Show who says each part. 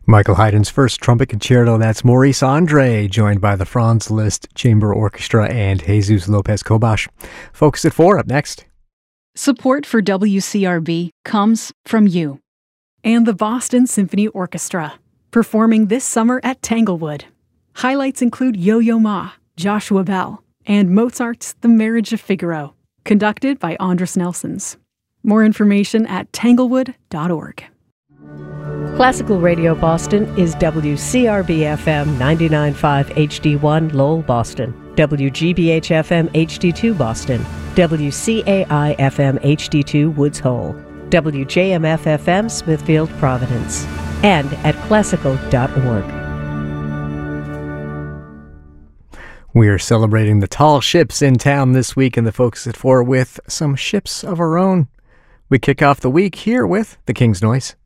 Speaker 1: Michael Haydn's first trumpet concerto, that's Maurice Andre, joined by the Franz Liszt Chamber Orchestra and Jesus Lopez Cobas. Focus at 4 up next.
Speaker 2: Support for WCRB comes from you.
Speaker 3: And the Boston Symphony Orchestra, performing this summer at Tanglewood. Highlights include Yo-Yo Ma, Joshua Bell, and Mozart's The Marriage of Figaro, conducted by Andras Nelsons. More information at tanglewood.org.
Speaker 4: Classical Radio Boston is WCRB-FM 99.5 HD1 Lowell, Boston, WGBH-FM HD2 Boston, WCAI-FM HD2 Woods Hole, WJMF-FM Smithfield, Providence, and at classical.org.
Speaker 1: We are celebrating the tall ships in town this week in the Focus at 4 with some ships of our own. We kick off the week here with The King's Noise.